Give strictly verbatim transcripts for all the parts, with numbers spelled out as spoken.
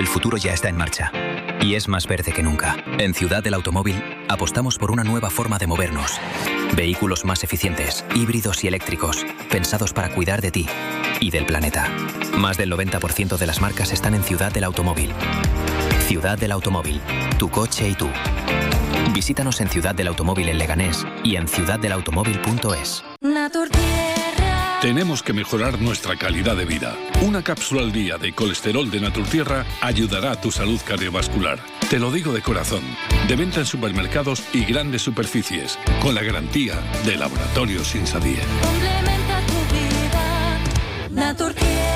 El futuro ya está en marcha y es más verde que nunca. En Ciudad del Automóvil apostamos por una nueva forma de movernos. Vehículos más eficientes, híbridos y eléctricos, pensados para cuidar de ti y del planeta. Más del noventa por ciento de las marcas están en Ciudad del Automóvil. Ciudad del Automóvil, tu coche y tú. Visítanos en Ciudad del Automóvil en Leganés y en ciudad del automóvil punto es. Tenemos que mejorar nuestra calidad de vida. Una cápsula al día de colesterol de Naturtierra ayudará a tu salud cardiovascular. Te lo digo de corazón. De venta en supermercados y grandes superficies. Con la garantía de Laboratorios Insadie. Complementa tu vida. Naturtierra.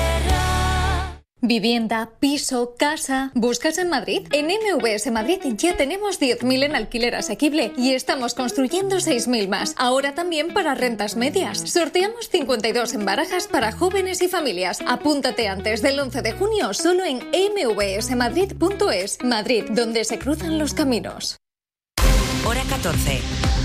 Vivienda, piso, casa. ¿Buscas en Madrid? En M V S Madrid ya tenemos diez mil en alquiler asequible y estamos construyendo seis mil más. Ahora también para rentas medias. Sorteamos cincuenta y dos en barajas para jóvenes y familias. Apúntate antes del once de junio solo en eme ve ese madrid punto es. Madrid, donde se cruzan los caminos. Hora catorce.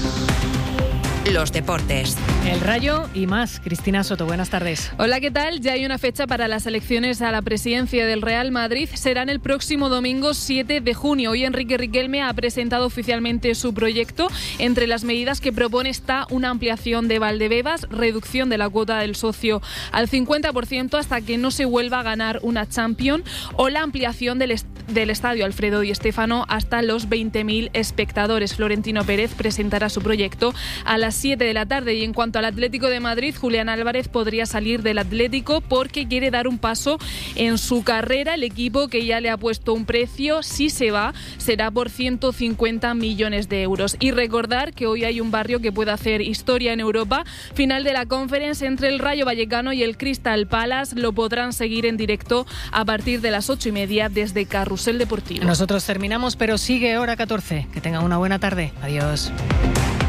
Los deportes. El Rayo y más. Cristina Soto, buenas tardes. Hola, ¿qué tal? Ya hay una fecha para las elecciones a la presidencia del Real Madrid. Serán el próximo domingo siete de junio. Hoy Enrique Riquelme ha presentado oficialmente su proyecto. Entre las medidas que propone está una ampliación de Valdebebas, reducción de la cuota del socio al cincuenta por ciento hasta que no se vuelva a ganar una Champions, o la ampliación del, est- del estadio Alfredo Di Stéfano hasta los veinte mil espectadores. Florentino Pérez presentará su proyecto a las siete de la tarde. Y en cuanto al Atlético de Madrid, Julián Álvarez podría salir del Atlético porque quiere dar un paso en su carrera. El equipo, que ya le ha puesto un precio, si se va, será por ciento cincuenta millones de euros. Y recordar que hoy hay un barrio que puede hacer historia en Europa. Final de la Conference entre el Rayo Vallecano y el Crystal Palace. Lo podrán seguir en directo a partir de las ocho y media desde Carrusel Deportivo. Nosotros terminamos, pero sigue Hora catorce. Que tengan una buena tarde. Adiós.